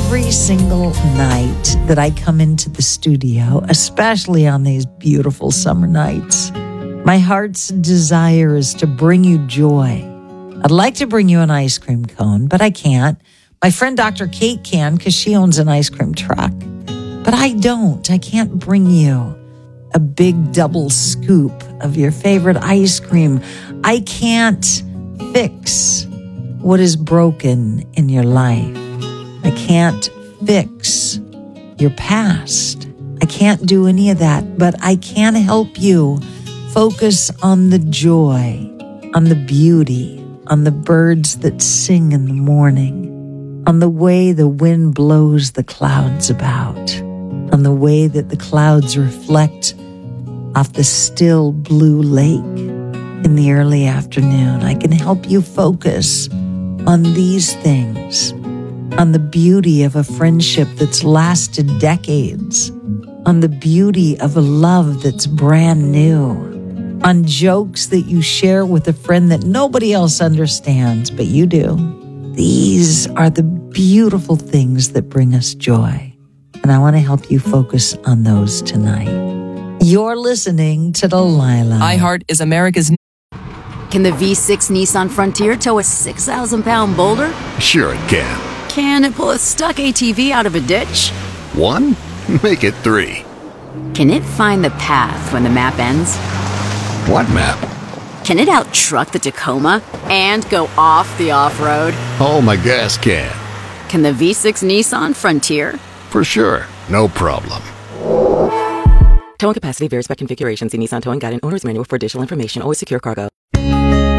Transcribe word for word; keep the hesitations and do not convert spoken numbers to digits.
every single night that I come into the studio, especially on these beautiful summer nights, my heart's desire is to bring you joy. I'd like to bring you an ice cream cone, but I can't. My friend Doctor Kate can because she owns an ice cream truck. But I don't. I can't bring you a big double scoop of your favorite ice cream. I can't fix what is broken in your life. I can't fix your past. I can't do any of that, but I can help you focus on the joy, on the beauty, on the birds that sing in the morning, on the way the wind blows the clouds about, on the way that the clouds reflect off the still blue lake in the early afternoon. I can help you focus on these things, on the beauty of a friendship that's lasted decades, on the beauty of a love that's brand new, on jokes that you share with a friend that nobody else understands, but you do. These are the beautiful things that bring us joy, and I want to help you focus on those tonight. You're listening to Delilah. iHeart is America's... Can the V six Nissan Frontier tow a six thousand pound boulder? Sure it can. Can it pull a stuck A T V out of a ditch? One? Make it three. Can it find the path when the map ends? What map? Can it out-truck the Tacoma and go off the off-road? Oh, my gas can. Can the V six Nissan Frontier? For sure. No problem. Towing capacity varies by configuration. See Nissan Towing Guide and Owner's Manual for additional information. Always secure cargo.